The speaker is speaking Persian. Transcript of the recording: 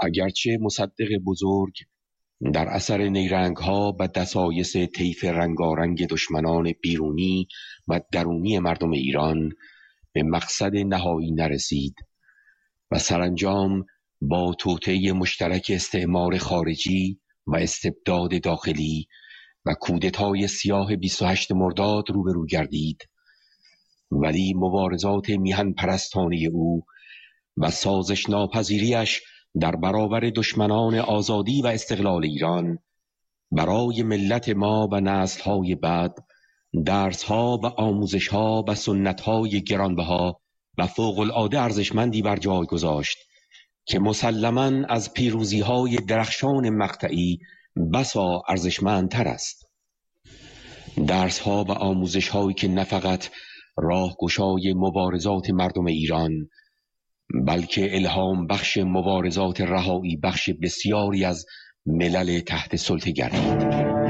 اگرچه مصدق بزرگ در اثر نیرنگ‌ها و دسایس طیف رنگارنگ دشمنان بیرونی و درونی مردم ایران به مقصد نهایی نرسید و سرانجام با توطئه مشترک استعمار خارجی و استبداد داخلی و کودتای سیاه 28 مرداد روبرو گردید، ولی مبارزات میهن پرستانه او و سازش ناپذیریش در برابر دشمنان آزادی و استقلال ایران برای ملت ما و نسل‌های بعد درس‌ها و آموزش‌ها و سنت‌های گرانبها و فوق‌العاده ارزشمندی بر جای گذاشت که مسلماً از پیروزی‌های درخشان مقطعی بسا ارزشمندتر است. درس‌ها و آموزش‌هایی که نه فقط راهگشای مبارزات مردم ایران بلکه الهام بخش مبارزات رهایی بخش بسیاری از ملل تحت سلطه گردید.